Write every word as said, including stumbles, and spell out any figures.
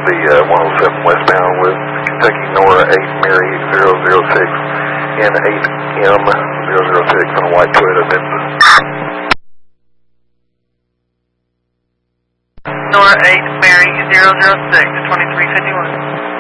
be uh, one oh seven westbound with Kentucky Nora eight Mary zero zero six and eight M zero zero six on a white Toyota Venza. Nora eight Mary zero zero six, twenty-three fifty-one.